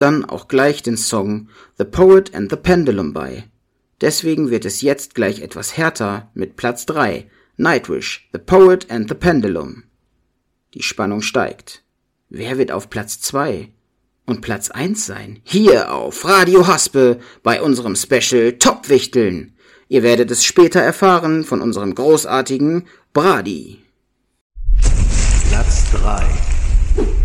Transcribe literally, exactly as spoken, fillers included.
dann auch gleich den Song The Poet and the Pendulum bei. Deswegen wird es jetzt gleich etwas härter mit Platz drei, Nightwish, The Poet and the Pendulum. Die Spannung steigt. Wer wird auf Platz zwei und Platz eins sein? Hier auf Radio Haspe bei unserem Special Top-Wichteln. Ihr werdet es später erfahren von unserem großartigen Brady. Platz drei.